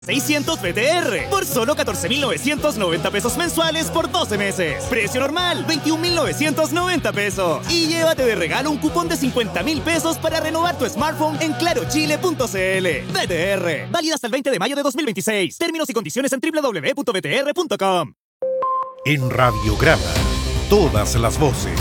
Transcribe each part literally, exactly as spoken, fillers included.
seiscientos B T R por solo catorce mil novecientos noventa pesos mensuales por doce meses. Precio normal, veintiún mil novecientos noventa pesos. Y llévate de regalo un cupón de cincuenta mil pesos para renovar tu smartphone en claro chile punto c l. B T R, válida hasta el veinte de mayo de dos mil veintiséis. Términos y condiciones en doble u doble u doble u punto b t r punto com. En Radiograma, todas las voces.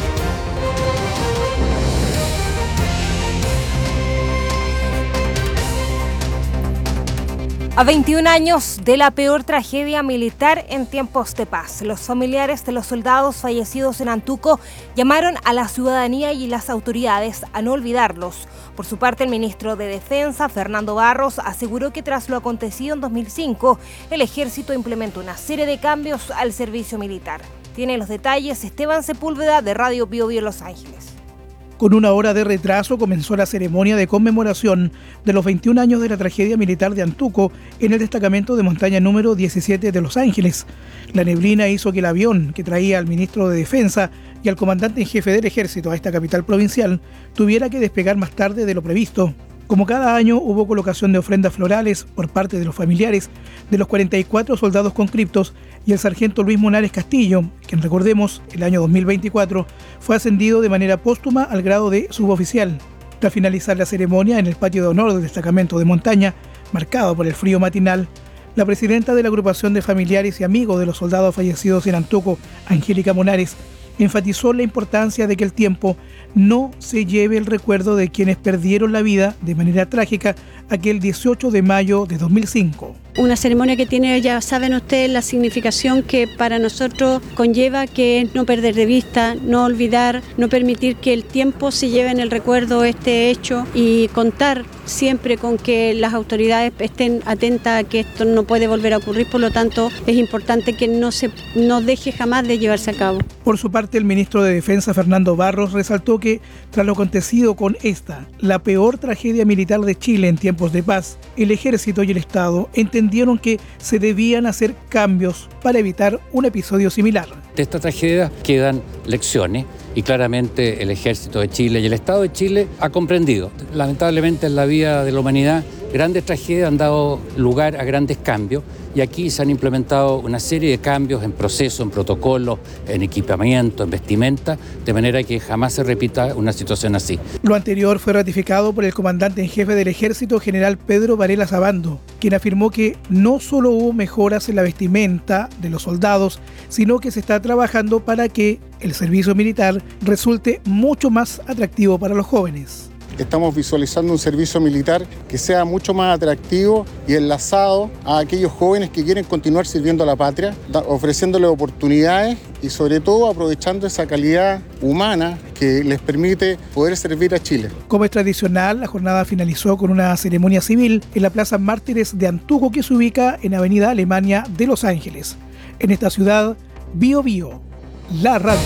A veintiún años de la peor tragedia militar en tiempos de paz, los familiares de los soldados fallecidos en Antuco llamaron a la ciudadanía y las autoridades a no olvidarlos. Por su parte, el ministro de Defensa, Fernando Barros, aseguró que tras lo acontecido en dos mil cinco, el ejército implementó una serie de cambios al servicio militar. Tiene los detalles Esteban Sepúlveda de Radio Bio Bio Los Ángeles. Con una hora de retraso comenzó la ceremonia de conmemoración de los veintiún años de la tragedia militar de Antuco en el destacamento de montaña número diecisiete de Los Ángeles. La neblina hizo que el avión que traía al ministro de Defensa y al comandante en jefe del ejército a esta capital provincial tuviera que despegar más tarde de lo previsto. Como cada año, hubo colocación de ofrendas florales por parte de los familiares de los cuarenta y cuatro soldados conscriptos y el sargento Luis Monares Castillo, quien, recordemos, el año dos mil veinticuatro fue ascendido de manera póstuma al grado de suboficial. Tras finalizar la ceremonia en el patio de honor del destacamento de montaña, marcado por el frío matinal, la presidenta de la agrupación de familiares y amigos de los soldados fallecidos en Antuco, Angélica Monares, enfatizó la importancia de que el tiempo no se lleve el recuerdo de quienes perdieron la vida de manera trágica aquel dieciocho de mayo de dos mil cinco. Una ceremonia que tiene, ya saben ustedes, la significación que para nosotros conlleva, que es no perder de vista, no olvidar, no permitir que el tiempo se lleve en el recuerdo este hecho y contar siempre con que las autoridades estén atentas a que esto no puede volver a ocurrir. Por lo tanto, es importante que no se no deje jamás de llevarse a cabo. Por su parte, el ministro de Defensa, Fernando Barros, resaltó que tras lo acontecido con esta, la peor tragedia militar de Chile en tiempos de paz, el ejército y el Estado entendieron que se debían hacer cambios para evitar un episodio similar. De esta tragedia quedan lecciones y claramente el ejército de Chile y el Estado de Chile ha comprendido. Lamentablemente en la vida de la humanidad grandes tragedias han dado lugar a grandes cambios y aquí se han implementado una serie de cambios en procesos, en protocolos, en equipamiento, en vestimenta, de manera que jamás se repita una situación así. Lo anterior fue ratificado por el comandante en jefe del ejército, general Pedro Varela Zabando, quien afirmó que no solo hubo mejoras en la vestimenta de los soldados, sino que se está trabajando para que el servicio militar resulte mucho más atractivo para los jóvenes. Estamos visualizando un servicio militar que sea mucho más atractivo y enlazado a aquellos jóvenes que quieren continuar sirviendo a la patria, ofreciéndoles oportunidades y sobre todo aprovechando esa calidad humana que les permite poder servir a Chile. Como es tradicional, la jornada finalizó con una ceremonia civil en la Plaza Mártires de Antuco, que se ubica en Avenida Alemania de Los Ángeles. En esta ciudad, Bio Bio, la radio.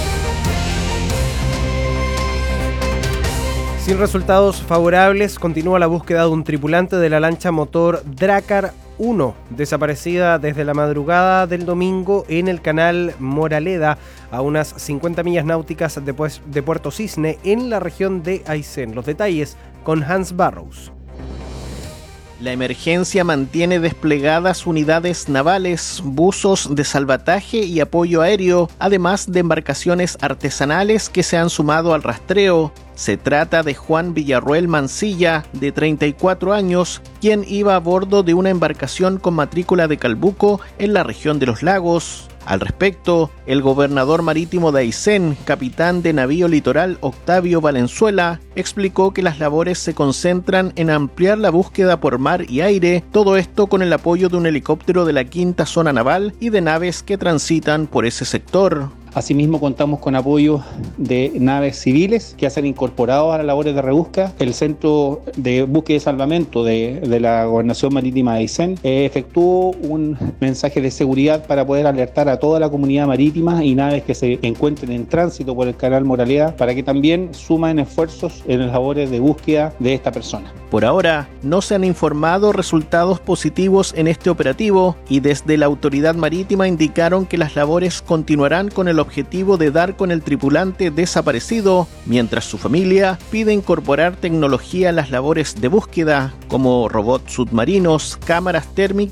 Sin resultados favorables, continúa la búsqueda de un tripulante de la lancha motor Drakkar uno, desaparecida desde la madrugada del domingo en el canal Moraleda, a unas cincuenta millas náuticas de, pues, de Puerto Cisne, en la región de Aysén. Los detalles con Hans Barrows. La emergencia mantiene desplegadas unidades navales, buzos de salvataje y apoyo aéreo, además de embarcaciones artesanales que se han sumado al rastreo. Se trata de Juan Villarroel Mancilla, de treinta y cuatro años, quien iba a bordo de una embarcación con matrícula de Calbuco en la región de los Lagos. Al respecto, el gobernador marítimo de Aysén, capitán de navío litoral Octavio Valenzuela, explicó que las labores se concentran en ampliar la búsqueda por mar y aire, todo esto con el apoyo de un helicóptero de la quinta zona naval y de naves que transitan por ese sector. Asimismo, contamos con apoyo de naves civiles que se han incorporado a las labores de rebusca. El Centro de Búsqueda y Salvamento de, de la Gobernación Marítima de Aysén eh, efectuó un mensaje de seguridad para poder alertar a toda la comunidad marítima y naves que se encuentren en tránsito por el canal Moraleda para que también sumen esfuerzos en las labores de búsqueda de esta persona. Por ahora, no se han informado resultados positivos en este operativo y desde la autoridad marítima indicaron que las labores continuarán con el objetivo de dar con el tripulante desaparecido, mientras su familia pide incorporar tecnología a las labores de búsqueda, como robots submarinos, cámaras térmicas